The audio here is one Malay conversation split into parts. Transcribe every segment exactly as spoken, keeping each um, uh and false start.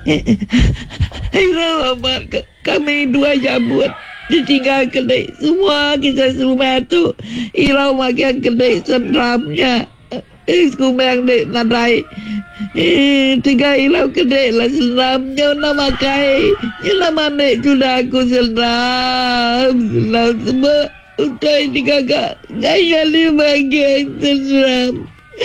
Hirau amat kami dua jabut ditinggal kedai semua kita rumah tu hirau makan kedai seramnya kumang dek nadai tiga hirau kedai lah seramnya nak makai yang mana sudah aku seram seram semua untuk tiga gak gaya lima bagian seram.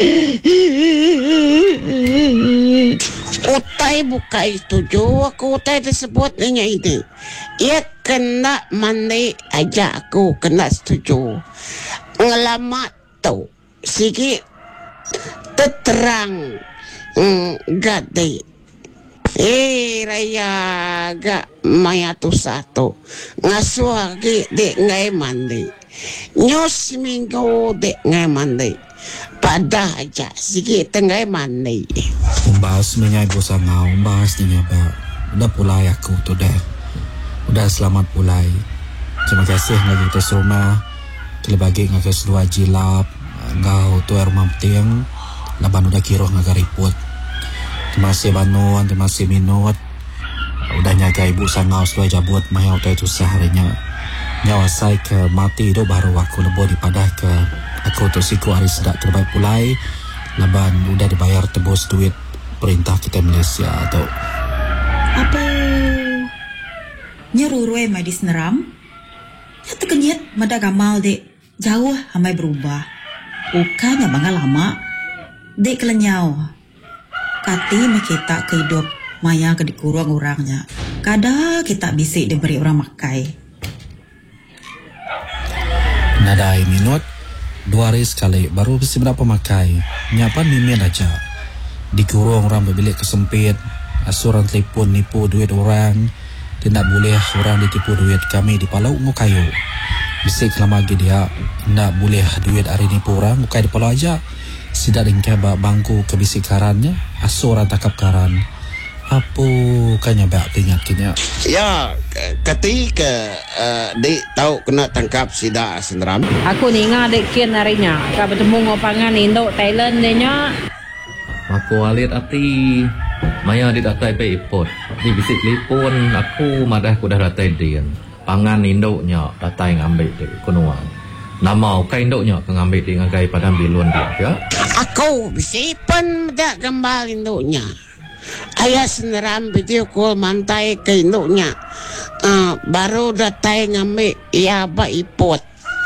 Utai buka setuju aku utai tersebut dengan ini. Ia kena mandi aja aku kena setuju. Ngelamat tu sikit terang mm, gade. Eh raya gak maya tu satu ngasuh lagi dek ngai mandi. Nyos minggu dek ngai mandi. Pada aja sikit tengah mandi. Umbas menyai bosan ngau, umbas ni ba. Udah pulai aku tu dah. Udah selamat pulai. Terima kasih ngau kita semua. Kele bagi ngau kedua jilap, ngau tu air mamting. Laban udah kiroh ngau riput. Terima kasih banuan, terima kasih minut. Udah nyaga ibu sangau selai jabut mayau tu itu seharinya. Nyawa saya ke mati itu baru aku lebih dipadah ke aku tu siku hari sedak terbaik pulai. Laban udah dibayar tebus duit perintah kita Malaysia atau apa nyerurue mai di seneram ya terkenyit mada gamal dek jauh hamai berubah ukanya bangga lama dek kelenyau kati me kita ke hidup maya ke dikurung orangnya kada kita bisik diberi orang makai nadai minut dua hari sekali baru mesti berapa makai nyapan mimin aja dikurung orang berbilik kesempit asuran telefon nipu duit orang tidak boleh orang ditipu duit kami di Palau ngukayu bisik lama lagi dia tidak boleh duit hari nipu orang ngukai di Palau aja sidak ringkai bangku kebisikarannya asuran takap karan apa kanya bak ingat kenya ya ketika uh, dek tahu kena tangkap sidak seneram aku ni ngah dek kian harinya ka bertemu ngopangan Indo Thailand denya aku alit ati maya di datai pe ipot di bisik telefon aku madah aku dah datai dia pangan Indo nya datai ngambil dek kunuan nama ka Indo nya ngambil dia ngagai padam bilun dia ya aku bisik pun dak gambal Indo nya ayah seneram video call mantai ke induknya uh, baru datai ngambil ya ba ipot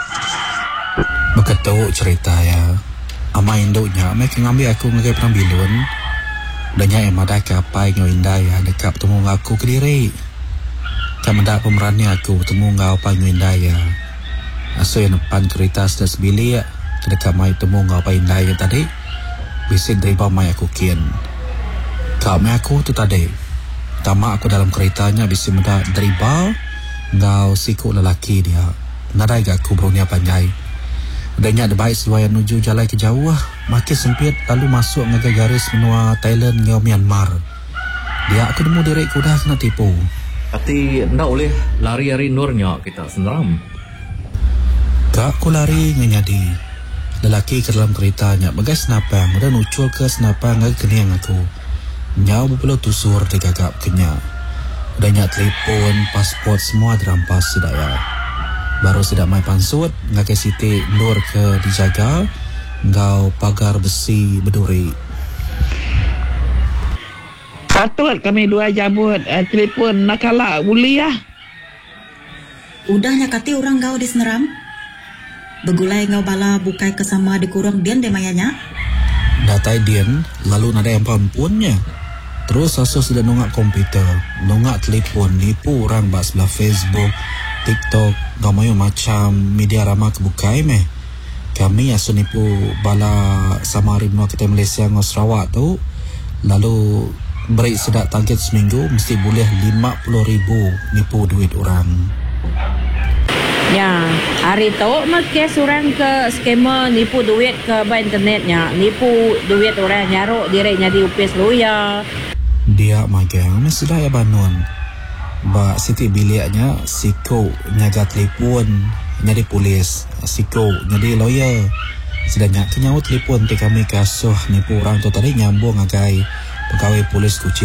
begitu cerita ya ama induknya mereka ngambil aku ngagai perang bilun dannya yang madah kapai ngau indah ya dekat temu aku ke diri kan mendak pemerannya aku temu ngau apa ngau indah ya aso yang depan kereta sudah sebili ya dekat mai temu ngau apa indah ya tadi bisik dari bawah mai aku kian kau me aku tu tadi tama aku dalam keretanya bisa muda deribal ngau siku lelaki dia nadai gak aku berunia panjai udahnya ada baik seluaya nuju jalan ke jauh makin sempit lalu masuk ngagai garis menua Thailand ngau Myanmar dia aku nemu diri aku dah kena tipu tapi ndak boleh lari-lari nurnya kita seneram kak aku lari ngenyadi lelaki ke dalam keretanya bagai senapang udah nucul ke senapang ngagai kening aku nyau berpeluh tusur digagap kenya udahnya telefon pasport semua dirampas sudah ya baru sudah mai pansut ngakai siti nur ke dijaga ngau pagar besi berduri patut kami dua jabut uh, telefon nakala uli ya udahnya kati orang ngau di seneram begulai ngau bala bukai kesama dikurung dian demayanya datai dian lalu nada yang pampunnya. Terus asal sudah nungak komputer, nungak telefon, nipu orang bak sebelah Facebook, TikTok, gamayo macam media ramah kebukai meh. Kami asal nipu bala samarin nuak kita Malaysia ngau Sarawak tu, lalu beri sedak target seminggu mesti boleh lima puluh ribu nipu duit orang. ya hari tu makin orang ke skema nipu duit ke ba internetnya nipu duit orang nyaruk direk jadi upis lu ya dia magang mesti dah ya banun ba siti biliknya siko nyaga telefon nyari polis siko nyari lawyer sedangnya kenyaut telefon te kami kasuh nipu orang tu tadi nyambung agai pegawai polis Kuching.